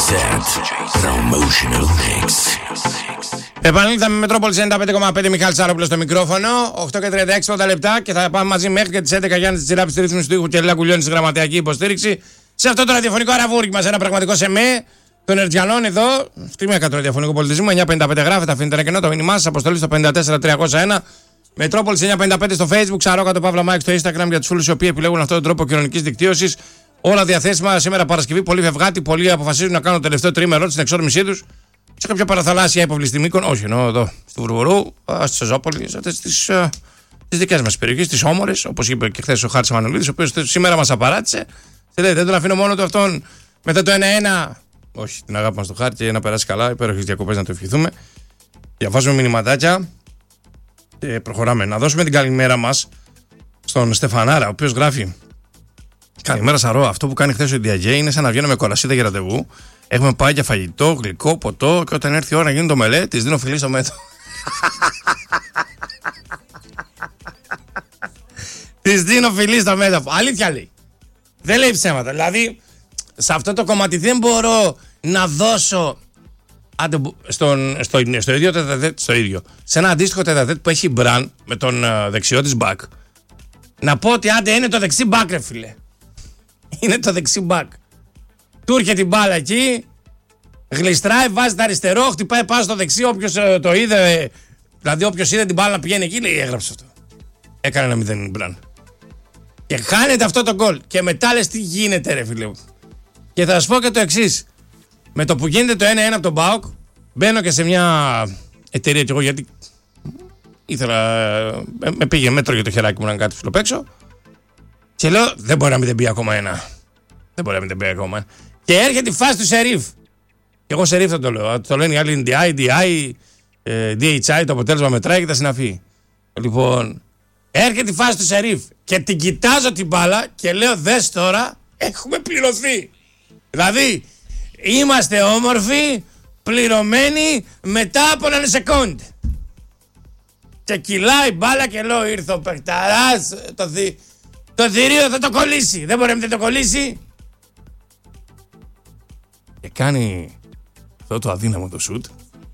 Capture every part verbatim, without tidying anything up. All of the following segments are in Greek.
Επανήλθαμε με Μετρόπολης ενενήντα πέντε κόμμα πέντε, Μιχάλης Σάροπουλος στο μικρόφωνο. οκτώ και τριάντα έξι λεπτά και θα πάμε μαζί μέχρι και τις έντεκα. Γιάννης Τσιράπης στη ρύθμιση του ήχου και Λέλα Κουλιώνη στη γραμματειακή υποστήριξη. Σε αυτό το ραδιοφωνικό αραβούρικι μας, ένα πραγματικό σεμέ των Ερτζιανών εδώ. Στη Μέκα του ραδιοφωνικού πολιτισμού. εννιακόσια πενήντα πέντε γράφετε, αφήνετε ένα κενό. Το μήνυμά σας αποστολή στο πέντε τέσσερα τρία ένα. Μετρόπολης εννιακόσια πενήντα πέντε στο Facebook. Ξαρόκατο Παύλα Μάικ στο Instagram για τους φίλους οι οποίοι επιλέγουν αυτόν τον τρόπο κοινωνικής δικτύωσης. Όλα διαθέσιμα σήμερα Παρασκευή. Πολλοί φευγάτοι, πολλοί αποφασίζουν να κάνουν το τελευταίο τρίμερο στην εξόρμησή τους. Σε κάποια παραθαλάσσια υπόβλη Μύκων, όχι εννοώ εδώ στη Βουρβουρού, στη Σεζόπολη, σε αυτές τις, τις δικές μας περιοχές, τις όμορες, όπως είπε και χθες ο Χάρης Μανολίδης, ο οποίος σήμερα μας απαράτησε. Σε λέει, δεν τον αφήνω μόνο του αυτόν μετά το ένα ένα. Όχι, την αγάπη μας στο Χάρη και να περάσει καλά, υπέροχες διακοπές να το ευχηθούμε. Διαβάζουμε μηνυματάκια και προχωράμε. Να δώσουμε την καλημέρα μας στον Στεφανάρα, ο οποίος γράφει: Καλημέρα Σαρώ, αυτό που κάνει χθες ο Διαγέ είναι σαν να βγαίνω με κορασίδα για ραντεβού. Έχουμε πάει για φαγητό, γλυκό, ποτό και όταν έρθει η ώρα να γίνει το μελέ, της δίνω φιλί στο μέτωπο. Της δίνω φιλί στο μέτωπο. Αλήθεια λέει. Δεν λέει ψέματα. Δηλαδή, σε αυτό το κομμάτι δεν μπορώ να δώσω άντε, στον, στο, στο, ίδιο τεταδέτ, στο ίδιο. Σε ένα αντίστοιχο τεταδέτ που έχει μπραν με τον uh, δεξιό της μπακ. Να πω ότι άντε είναι το δεξί μπακ, ρε φίλε. Είναι το δεξί μπακ. Του έρχεται την μπάλα εκεί, γλιστράει, βάζει τα αριστερό, χτυπάει πάνω στο δεξί. Όποιος ε, το είδε, δηλαδή όποιος είδε την μπάλα να πηγαίνει εκεί, λέει έγραψε αυτό. Έκανε ένα μηδέν μπραν. Και χάνεται αυτό το γκολ. Και μετά λες τι γίνεται, ρε φίλε μου. Και θα σας πω και το εξής. Με το που γίνεται το ένα ένα από τον ΠΑΟΚ, μπαίνω και σε μια εταιρεία κι εγώ γιατί ήθελα. Με πήγε μέτρο για το χεράκι μου να κάτι φιλοπαίξω. Και λέω δεν μπορεί να μην μπει ακόμα ένα. Δεν μπορεί να μην μπει ακόμα ένα. Και έρχεται η φάση του Σερίφ. Και εγώ Σερίφ θα το λέω. Το λένε οι άλλοι ντι άι, ντι άι, ντι έιτς άι, το αποτέλεσμα μετράει και τα συναφή. Λοιπόν, έρχεται η φάση του Σερίφ και την κοιτάζω την μπάλα και λέω δες τώρα, έχουμε πληρωθεί. Δηλαδή, είμαστε όμορφοι, πληρωμένοι μετά από έναν σεκόντ. Και κυλάει μπάλα και λέω ήρθε ο παιχταράς, το, θη, το θηρίο θα το κολλήσει. Δεν μπορεί να μην το κολλήσει. Και κάνει αυτό το αδύναμο το σουτ.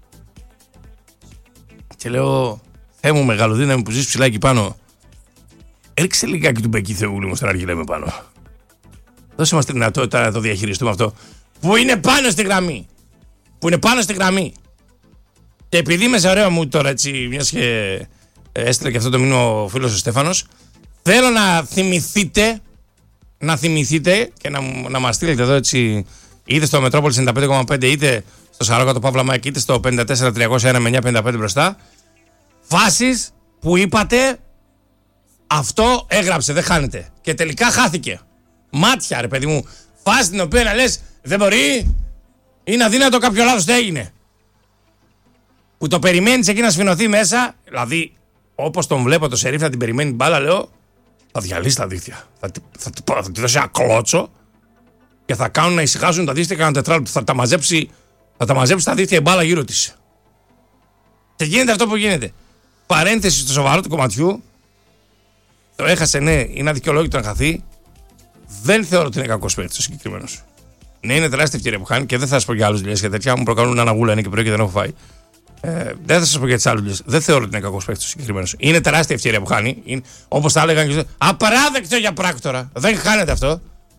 Και λέω Θεέ μου μεγαλοδύναμη που ζεις ψηλά εκεί πάνω, έριξε λιγάκι του Μπεκί Θεούλη μου στον αργυλέ με πάνω. Δώσε μας τη δυνατότητα να το διαχειριστούμε αυτό. Που είναι πάνω στη γραμμή. Που είναι πάνω στη γραμμή. Και επειδή είμαι σε ωραίο μου τώρα έτσι, μιας και έστειλε και αυτό το μήνυμα ο φίλος ο Στέφανος, θέλω να θυμηθείτε, να θυμηθείτε και να, να μας στείλετε εδώ έτσι, είτε στο Μετρόπολης ενενήντα πέντε κόμμα πέντε, είτε στο Σαρόκατο Παύλα Μάικ, είτε στο πέντε τέσσερα τρία ένα με εννιακόσια πενήντα πέντε μπροστά, φάσεις που είπατε αυτό έγραψε, δεν χάνεται. Και τελικά χάθηκε. Μάτια ρε παιδί μου. Φάση την οποία να λες δεν μπορεί, είναι αδύνατο, κάποιο λάθος δεν έγινε. Που το περιμένεις εκεί να σφινωθεί μέσα. Δηλαδή όπως τον βλέπω το Σερίφ να την περιμένει την μπάλα, λέω θα διαλύσει τα δίχτυα. Θα, θα, θα, θα τη δώσει ένα κλώτσο και θα κάνουν να ησυχάσουν τα δίχτυα κανένα τετράλεπτο. Θα τα μαζέψει, θα τα μαζέψει τα δίχτυα η μπάλα γύρω της. Και γίνεται αυτό που γίνεται. Παρένθεση στο σοβαρό του κομματιού. Το έχασε, ναι, είναι αδικαιολόγητο να χαθεί. Δεν θεωρώ ότι είναι κακός παίκτης ο συγκεκριμένος. Ναι, είναι τεράστια ευκαιρία που χάνει και δεν θα σας πω για άλλους δουλειές και τέτοια. Μου προκαλούν αναγούλα, είναι και πρωί και δεν έχω φάει. Ε, δεν θα σας πω για τις άλλες δουλειές. Δεν θεωρώ ότι είναι κακός παίκτης ο συγκεκριμένος. Είναι τεράστια ευκαιρία που χάνει. Όπως τα έλεγαν και απαράδεκτο για πράκτορα. Δεν χάνεται αυτό.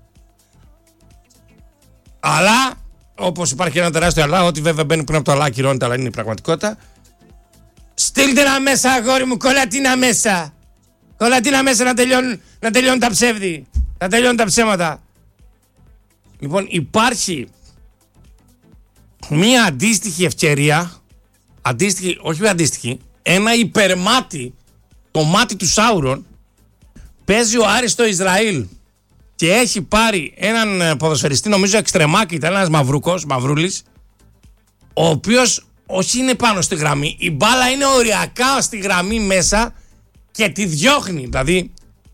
Αλλά, όπως υπάρχει ένα τεράστιο αλλά, ότι βέβαια μπαίνει πριν από το αλλά ακυρώνεται, αλλά είναι η πραγματικότητα. Στείλτε ένα μέσα, αγόρι μου, κολλατίνα μέσα. Κολλατίνα μέσα να τελειώνουν, να τελειώνουν τα ψεύδι. Να τελειώνουν τα ψέματα. Λοιπόν, υπάρχει μία αντίστοιχη ευκαιρία, αντίστοιχη, όχι αντίστοιχη, ένα υπερμάτι, το μάτι του Σάουρον, παίζει ο Άρης στο Ισραήλ και έχει πάρει έναν ποδοσφαιριστή, νομίζω εξτρεμάκι, ήταν ένας μαυρούκος, μαυρούλης, ο οποίος όχι είναι πάνω στη γραμμή, η μπάλα είναι οριακά στη γραμμή μέσα και τη διώχνει. Δηλαδή,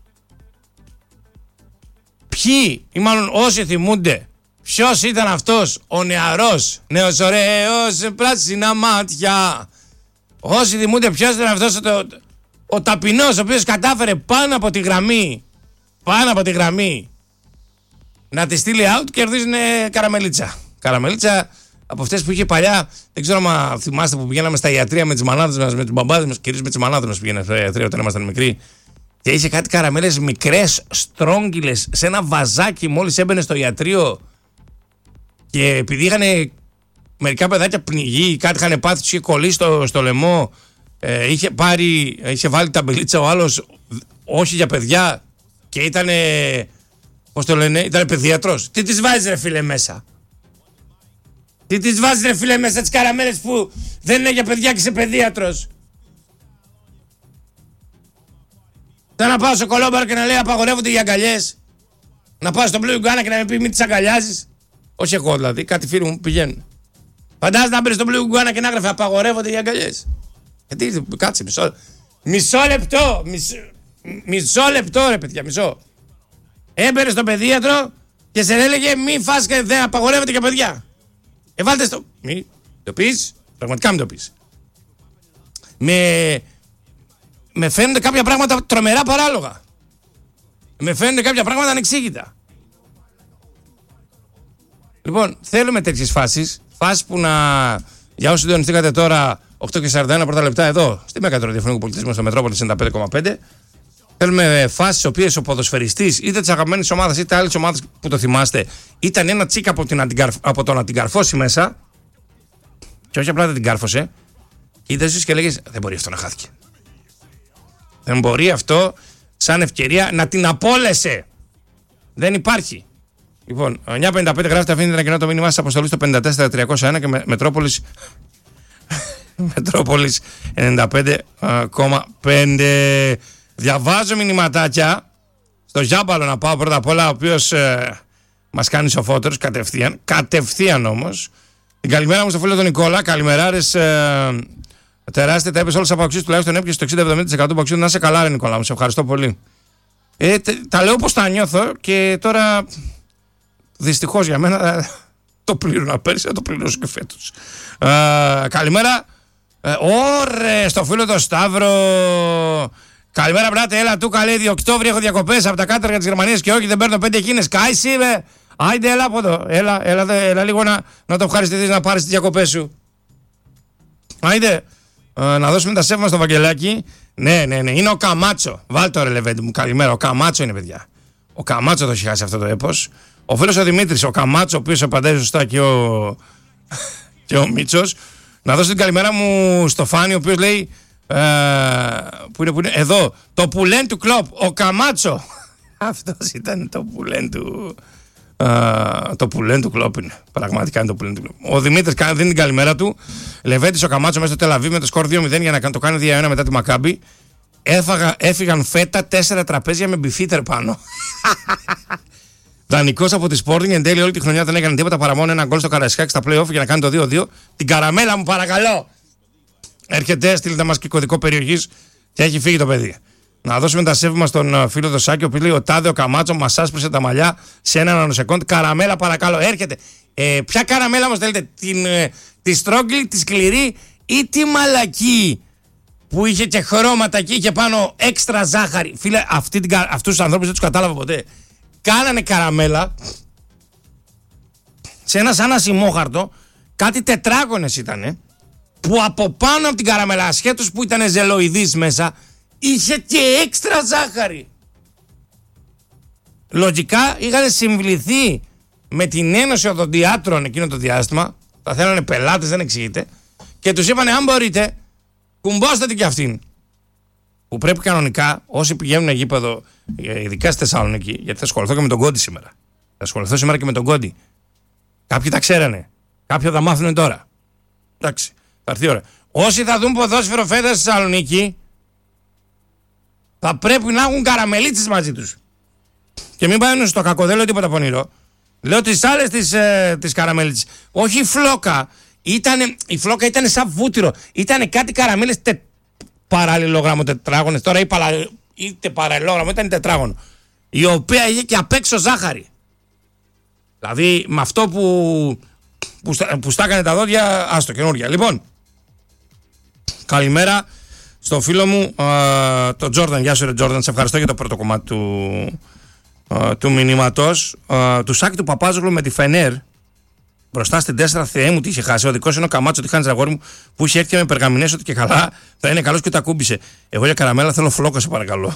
ποιοι, ή μάλλον όσοι θυμούνται, ποιος ήταν αυτός ο νεαρός, νέος ωραίος, πράσινα μάτια. Όσοι θυμούνται ποιος ήταν αυτός ο, ο, ο ταπεινός, ο οποίος κατάφερε πάνω από τη γραμμή, πάνω από τη γραμμή, να τη στείλει out, κερδίζουν καραμελίτσα. Καραμελίτσα από αυτές που είχε παλιά. Δεν ξέρω αν θυμάστε που πηγαίναμε στα ιατρεία με τις μανάδες μας, με τους μπαμπάδες μας, κυρίως με τις μανάδες μας πηγαίναμε στα ιατρεία όταν ήμασταν μικροί. Και είχε κάτι καραμέλες μικρές, στρόγγυλες, σε ένα βαζάκι μόλις έμπαινε στο ιατρείο. Και επειδή είχαν μερικά παιδάκια πνιγεί, κάτι είχαν πάθει, τους είχε κολλήσει στο, στο λαιμό, ε, είχε, πάρει, είχε βάλει ταμπελίτσα ο άλλος, όχι για παιδιά, και ήταν, πώς το λένε, ήταν παιδίατρος. Τι τις βάζεις ρε φίλε μέσα? Τι τις βάζεις ρε φίλε μέσα τις καραμέλες που δεν είναι για παιδιά και είσαι παιδίατρος? Θα να πάω στο Κολόμπαρο και να λέει απαγορεύονται οι αγκαλιές. Να πάω στον Blue Iguana και να με πει μην τις αγκαλιάζεις. Όχι εγώ δηλαδή, κάτι φίλοι μου πηγαίνουν. Φαντάζεσαι να μπει στον Blue Iguana και να γράφει απαγορεύονται οι αγκαλιές. Γιατί, κάτσε μισό, μισό λεπτό, μισό, μισό λεπτό ρε παιδιά, μισό. Έμπαινε στον παιδίατρο και σε έλεγε μη φας και δεν απαγορεύεται για παιδιά. Ε, βάλτε στο, μη το πεις, πραγματικά μην το πεις. Με, με φαίνονται κάποια πράγματα τρομερά παράλογα. Με φαίνονται κάποια πράγματα ανεξήγητα. Λοιπόν, θέλουμε τέτοιες φάσεις. Φάσεις που να. Για όσοι συντονιστήκατε τώρα, οκτώ και σαράντα ένα πρώτα λεπτά εδώ, στη Μέγα του Ραδιοφωνικού Πολιτισμού στο Μετρόπολη ενενήντα πέντε κόμμα πέντε. Θέλουμε φάσεις, οποίες ο ποδοσφαιριστής, είτε της αγαπημένης ομάδας είτε άλλης ομάδας που το θυμάστε, ήταν ένα τσίκ από, την αντικαρφ... από το να την καρφώσει μέσα. Και όχι απλά δεν την κάρφωσε. Και είδες εσείς και λέγες, δεν μπορεί αυτό να χάθηκε. Δεν μπορεί αυτό σαν ευκαιρία να την απόλεσε. Δεν υπάρχει. Λοιπόν, εννιά πενήντα πέντε γράφετε, αφήνετε ένα κοινό το μήνυμά σας αποστολή στο πέντε τέσσερα τριακόσια ένα και με, Μετρόπολης Μετρόπολης ενενήντα πέντε κόμμα πέντε. Διαβάζω μηνυματάκια στο Ζάμπαλο να πάω πρώτα απ' όλα, ο οποίος ε, μας κάνει σοφότερος κατευθείαν, κατευθείαν όμως. Την καλημέρα μου στο φίλο τον Νικόλα. Καλημεράρες, ε, τεράστια, τα έπαιζε όλες τις απαξίες, τουλάχιστον έπιασε το εξήντα με εβδομήντα τοις εκατό απαξίες. Να είσαι καλά ρε Νικόλα μου, σε ευχαριστώ πολύ. Ε, τε, τα λέω όπως τα νιώθω και τώρα δυστυχώς για μένα το πλήρωνα πέρυσι, θα το πληρώσω και φέτος. Ε, καλημέρα. Ε, Ωρε, στο φίλο τον Σταύρο. Καλημέρα, μπράτε. Έλα, του καλή. Οκτώβρη έχω διακοπές από τα κάτεργα της Γερμανίας και όχι, δεν παίρνω πέντε εκείνες. Κάισι, με. Άιντε, έλα από εδώ. Έλα, έλα, έλα λίγο να, να το ευχαριστηθείς να πάρεις τις διακοπές σου. Άιντε. Ε, να δώσουμε τα σέφ μας στο Βαγγελάκι. Ναι, ναι, ναι. Είναι ο Καμάτσο. Βάλτε το ρε Λεβέντη μου. Καλημέρα. Ο Καμάτσο είναι, παιδιά. Ο Καμάτσο το έχει χάσει αυτό το έπος. Ο φίλος ο Δημήτρης, ο Καμάτσο, ο οποίος απαντάει σωστά και ο, και ο Μίτσος. Να δώσω την καλημέρα μου στο Φάνη, ο οποίος λέει. Ε, που είναι, που είναι, εδώ, το πουλέν του Κλοπ, ο Καμάτσο. Αυτός ήταν το πουλέν του. Uh, το πουλέν του Κλοπ είναι. Πραγματικά είναι το πουλέν του Κλοπ. Ο Δημήτρης δίνει την καλημέρα του. Λεβέντης ο Καμάτσο μέσα στο Τελαβίβ με το σκορ δύο μηδέν για να το κάνει δύο ένα μετά τη Μακάμπη. Έφαγα, έφυγαν φέτα τέσσερα τραπέζια με μπιφίτερ πάνω. Δανεικός από τη Sporting, εν τέλει όλη τη χρονιά δεν έκανε τίποτα παρά μόνο ένα γκολ στο Καραϊσκάκι στα play-off για να κάνει το δύο δύο. Την καραμέλα μου παρακαλώ. Έρχεται, στείλτε μας και κωδικό περιοχής και έχει φύγει το παιδί. Να δώσουμε τα σέβη μας στον φίλο Δοσάκη, ο οποίος λέει: ο Τάδε ο Καμάτσο μας άσπρισε τα μαλλιά σε ένα νανοσεκόντ. Καραμέλα, παρακαλώ, έρχεται. Ε, ποια καραμέλα μας θέλετε, την, ε, τη στρόγγυλη, τη σκληρή ή τη μαλακή που είχε και χρώματα και είχε πάνω έξτρα ζάχαρη? Φίλε, αυτή την, αυτούς τους ανθρώπους δεν τους κατάλαβα ποτέ. Κάνανε καραμέλα σε ένα σαν ασημόχαρτο, κάτι τετράγωνες ήτανε, που από πάνω από την καραμέλα, ασχέτως που ήταν ζελοειδής μέσα, είχε και έξτρα ζάχαρη. Λογικά είχαν συμβληθεί με την Ένωση Οδοντιάτρων εκείνο το διάστημα, τα θέλανε πελάτες, δεν εξηγείται, και τους είπανε αν μπορείτε κουμπώστε την κι αυτήν. Που πρέπει κανονικά όσοι πηγαίνουν γήπεδο, ειδικά στη Θεσσαλονίκη, γιατί θα ασχοληθώ και με τον Κόντι σήμερα. Θα ασχοληθώ σήμερα και με τον Κόντι. Κάποιοι τα ξέρανε, κάποιοι θα μάθουν τώρα. Εντάξει, θα έρθει η ώρα. Όσοι θα δουν ποδόσφαιρο φέτος στη Θεσσαλονίκη, θα πρέπει να έχουν καραμελίτσες μαζί τους. Και μην πάνε στο κακό, δεν λέω τίποτα πονηρό. Λέω τις άλλες τις, ε, τις καραμελίτσες. Όχι η φλόκα. Ήτανε, η φλόκα ήταν σαν βούτυρο. Ήτανε κάτι καραμέλες τε, παραλληλόγραμμο τετράγωνες. Τώρα ή παρα, είτε παραλληλόγραμμο, ήταν τετράγωνο. Η οποία είχε και απ' έξω ζάχαρη. Δηλαδή με αυτό που, που, που στάκανε τα δόντια, άστο καινούργια. Λοιπόν, καλημέρα στο φίλο μου, uh, τον Τζόρνταν. Γεια σου ρε Τζόρνταν, σε ευχαριστώ για το πρώτο κομμάτι του, uh, του μηνύματος. Uh, του Σάκη του Παπάζογλου με τη Φενέρ. Μπροστά στην τέσσερα, Θεέ μου τι είχε χάσει. Ο δικός είναι ο Καμάτσο, τι χάνει αγόρι μου, που είχε έρθει με περγαμηνές ότι και καλά θα είναι καλός και τα κούμπησε. Εγώ για καραμέλα θέλω φλόκο, σε παρακαλώ.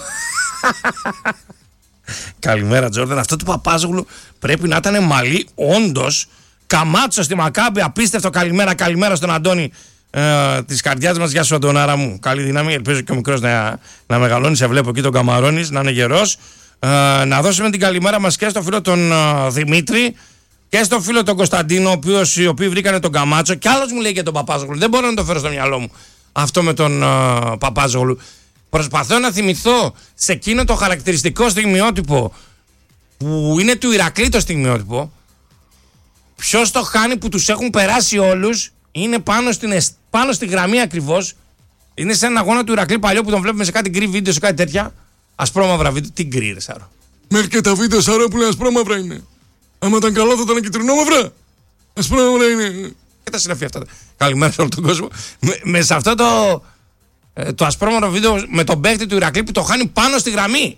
Καλημέρα, Τζόρνταν. Αυτό του Παπάζογλου πρέπει να ήταν μαλλί, όντως. Καμάτσο στη Μακάμπη, απίστευτο. Καλημέρα, καλημέρα στον Αντώνη ε, τη καρδιά μα. Γεια σου, Αντωνάρα μου. Καλή δύναμη. Ελπίζω και ο μικρός να, να μεγαλώνει. Σε βλέπω εκεί τον Καμαρώνης, να είναι γερός. Ε, να δώσουμε την καλημέρα μας και στο φίλο τον ε, Δημήτρη και στο φίλο τον Κωνσταντίνο, οποίος, οι οποίοι βρήκανε τον Καμάτσο. Κι άλλος μου λέει για τον Παπάζογλου. Δεν μπορώ να το φέρω στο μυαλό μου αυτό με τον ε, Παπάζογλου. Προσπαθώ να θυμηθώ σε εκείνο το χαρακτηριστικό στιγμιότυπο που είναι του Ηρακλή το στιγμιότυπο. Ποιος το χάνει που τους έχουν περάσει όλους. Είναι πάνω, στην, πάνω στη γραμμή ακριβώς. Είναι σε ένα αγώνα του Ηρακλή παλιό που τον βλέπουμε σε κάτι γκρι βίντεο, σε κάτι τέτοια. Ασπρόμαυρα βίντεο. Τι γκρι, ρε Σάρο. Μέχρι και τα βίντεο, Σάρο, που λέει ασπρόμαυρα είναι. Άμα ήταν καλό θα ήταν κυτρινόμαυρα. Ασπρόμαυρα είναι. Και τα συναφή αυτά. Καλημέρα σε όλο τον κόσμο. Με, με σε αυτό το, ε, το ασπρόμαυρο βίντεο με τον παίχτη του Ηρακλή που το χάνει πάνω στη γραμμή.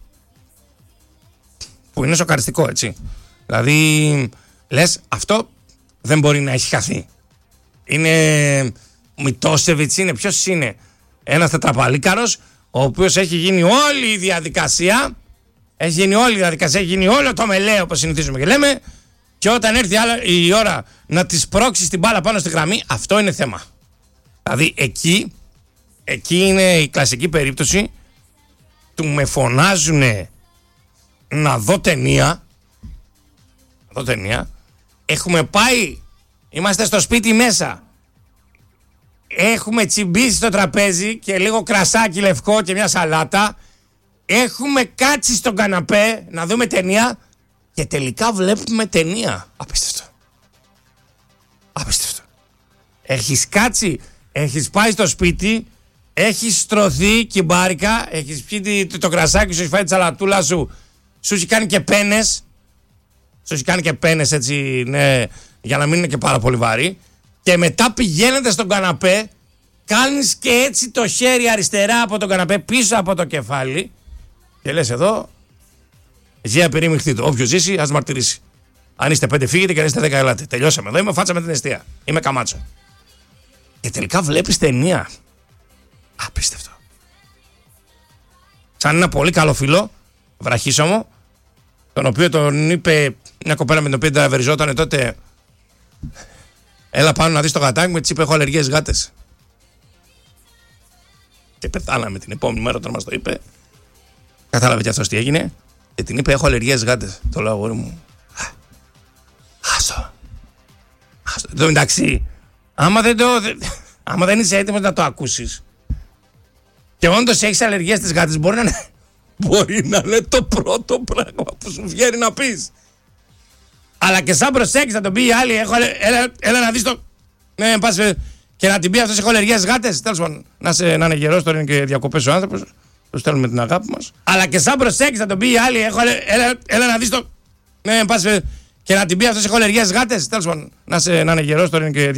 Που είναι σοκαριστικό, έτσι. Δηλαδή, λες, αυτό δεν μπορεί να έχει χαθεί. Είναι Μητόσεβιτς, είναι ποιος είναι? Ένας τετραπαλίκαρος, ο οποίος έχει γίνει όλη η διαδικασία. Έχει γίνει όλη η διαδικασία, έχει γίνει όλο το μελέ, όπως συνηθίζουμε και λέμε. Και όταν έρθει η ώρα να τη σπρώξει την μπάλα πάνω στη γραμμή, αυτό είναι θέμα. Δηλαδή εκεί, εκεί είναι η κλασική περίπτωση του με φωνάζουνε να δω ταινία. Να δω ταινία. Έχουμε πάει, είμαστε στο σπίτι μέσα. Έχουμε τσιμπήσει στο τραπέζι και λίγο κρασάκι λευκό και μια σαλάτα. Έχουμε κάτσει στον καναπέ να δούμε ταινία και τελικά βλέπουμε ταινία. Απίστευτο. Απίστευτο. Έχεις κάτσει, έχεις πάει στο σπίτι, έχεις στρωθεί κυμπάρικα, έχεις πιει το, το κρασάκι σου, έχεις φάει τη σαλατούλα σου, σου έχει κάνει και πένες. Σου έχει κάνει και πένες έτσι, ναι, για να μην είναι και πάρα πολύ βαρύ. Και μετά πηγαίνετε στον καναπέ, κάνεις και έτσι το χέρι αριστερά από τον καναπέ πίσω από το κεφάλι και λες εδώ, ζία περίμηχτη το. Όποιος ζήσει, ας μαρτυρήσει. Αν είστε πέντε φύγετε και αν είστε δέκα ελάτε. Τελειώσαμε εδώ, είμαι φάτσα με την αιστεία. Είμαι Καμάτσο. Και τελικά βλέπεις ταινία. Απίστευτο. Σαν ένα πολύ καλό φίλο, βραχίσωμο, τον οποίο τον είπε μια κοπέλα με την οποία ταβεριζόταν τότε, έλα πάνω να δεις το γατάκι μου, έτσι είπε, έχω αλλεργίες γάτες. Και πεθάναμε την επόμενη μέρα όταν μας το είπε. Κατάλαβε και αυτός τι έγινε. Και την είπε, έχω αλλεργίες γάτες. Το λέω, αγόρι μου. Άστο. Άστο. Εδώ εντάξει, άμα δεν, το, άμα δεν είσαι έτοιμος να το ακούσεις και όντως έχεις αλλεργίες στις γάτες, μπορεί να είναι, μπορεί να είναι το πρώτο πράγμα που σου βγαίνει να πεις. Αλλά και σαν προσέξεις να τον πει η άλλη, έχω, έλα, έλα να δεις το... Ναι, πας και να την πει αυτός, έχω αλλεργία στις γάτες. Τέλος πάντων, να, σε, να είναι γερός, τώρα είναι και διακοπές ο άνθρωπος. Του στέλνουμε την αγάπη μας. Αλλά και σαν προσέξεις να τον πει η άλλη, έχω, έλα, έλα να δεις το... Ναι, πας και να την πει αυτός, έχω αλλεργία στις γάτες. Τέλος πάντων, να, σε, να είναι γερός, τώρα είναι και